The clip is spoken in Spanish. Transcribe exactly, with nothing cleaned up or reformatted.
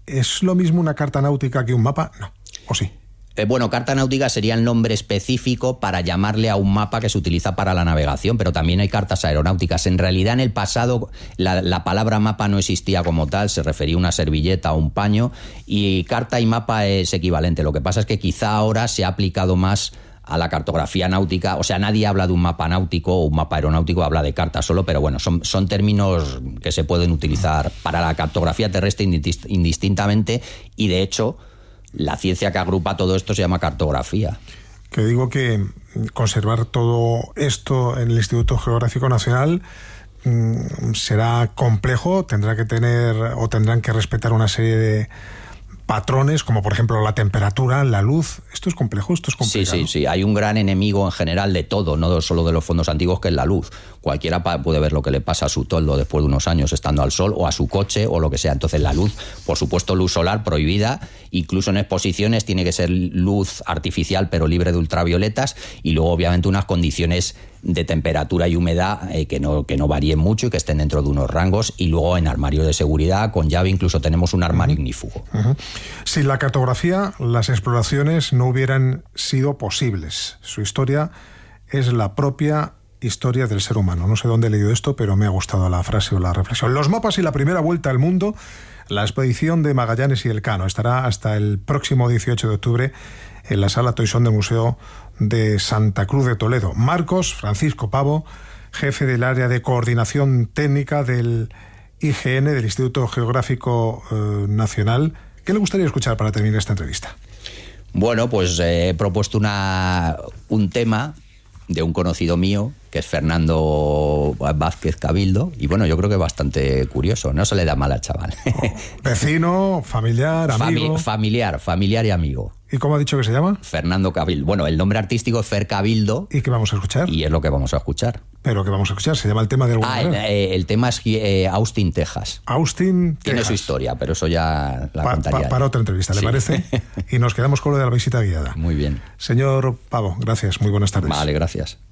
¿Es lo mismo una carta náutica que un mapa? No, ¿o sí? Eh, bueno, carta náutica sería el nombre específico para llamarle a un mapa que se utiliza para la navegación, pero también hay cartas aeronáuticas. En realidad, en el pasado, la, la palabra mapa no existía como tal, se refería a una servilleta o un paño, y carta y mapa es equivalente. Lo que pasa es que quizá ahora se ha aplicado más a la cartografía náutica. O sea, nadie habla de un mapa náutico o un mapa aeronáutico, habla de carta solo, pero bueno, son, son términos que se pueden utilizar para la cartografía terrestre indistintamente, y de hecho la ciencia que agrupa todo esto se llama cartografía. Que digo que conservar todo esto en el Instituto Geográfico Nacional mmm, será complejo, tendrá que tener o tendrán que respetar una serie de patrones, como por ejemplo la temperatura, la luz. Esto es complejo, esto es complicado. Sí, sí, sí. Hay un gran enemigo en general de todo, no solo de los fondos antiguos, que es la luz. Cualquiera puede ver lo que le pasa a su toldo después de unos años estando al sol, o a su coche, o lo que sea. Entonces la luz, por supuesto, luz solar prohibida, incluso en exposiciones tiene que ser luz artificial pero libre de ultravioletas, y luego obviamente unas condiciones de temperatura y humedad eh, que no que no varíen mucho y que estén dentro de unos rangos, y luego en armarios de seguridad con llave. Incluso tenemos un armario uh-huh. ignífugo. Uh-huh. Sin la cartografía, las exploraciones no hubieran sido posibles. Su historia es la propia historia del ser humano. No sé dónde he leído esto, pero me ha gustado la frase o la reflexión. Los mapas y la primera vuelta al mundo. La expedición de Magallanes y Elcano estará hasta el próximo dieciocho de octubre en la Sala Toisón del Museo de Santa Cruz de Toledo. Marcos Francisco Pavo, jefe del área de coordinación técnica del I G N, del Instituto Geográfico eh, Nacional. ¿Qué le gustaría escuchar para terminar esta entrevista? Bueno, pues eh, he propuesto una, un tema de un conocido mío, que es Fernando Vázquez Cabildo, y bueno, yo creo que es bastante curioso, no se le da mal al chaval. Oh, vecino, familiar, amigo. Fami- familiar, familiar y amigo. ¿Y cómo ha dicho que se llama? Fernando Cabildo. Bueno, el nombre artístico es Fer Cabildo. ¿Y qué vamos a escuchar? Y es lo que vamos a escuchar. ¿Pero qué vamos a escuchar? ¿Se llama el tema de alguna Ah, el, eh, el tema es eh, Austin, Texas. Austin, Texas. Tiene su historia, pero eso ya la pa, contaría. Pa, para otra entrevista, ¿le sí. parece? Y nos quedamos con lo de la visita guiada. Muy bien. Señor Pavo, gracias, muy buenas tardes. Vale, gracias.